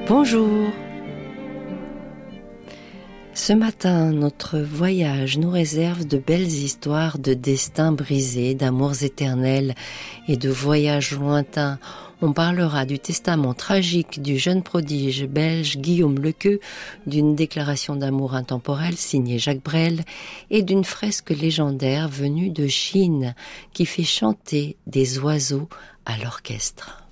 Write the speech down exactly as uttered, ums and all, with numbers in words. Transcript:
Bonjour. Ce matin, notre voyage nous réserve de belles histoires de destins brisés, d'amours éternels et de voyages lointains. On parlera du testament tragique du jeune prodige belge Guillaume Lequeux, d'une déclaration d'amour intemporelle signée Jacques Brel et d'une fresque légendaire venue de Chine qui fait chanter des oiseaux à l'orchestre.